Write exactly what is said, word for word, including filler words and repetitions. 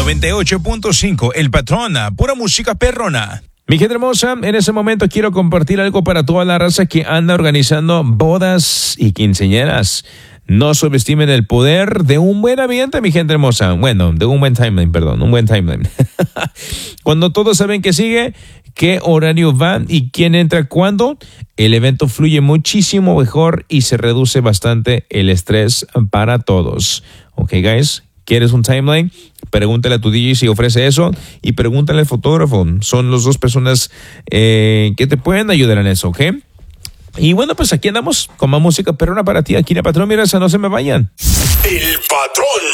noventa y ocho punto cinco, El Patrón, pura música perrona. Mi gente hermosa, en ese momento quiero compartir algo para toda la raza que anda organizando bodas y quinceañeras. No subestimen el poder de un buen ambiente, mi gente hermosa. Bueno, de un buen timeline, perdón, un buen timeline. Cuando todos saben qué sigue, qué horario van y quién entra cuándo, el evento fluye muchísimo mejor y se reduce bastante el estrés para todos. Ok, guys, ¿quieres un timeline? Pregúntale a tu D J si ofrece eso y pregúntale al fotógrafo. Son las dos personas eh, que te pueden ayudar en eso, ¿ok? Y bueno, pues aquí andamos con más música perrona para ti. Aquí en El Patrón, mira, no se me vayan. El Patrón.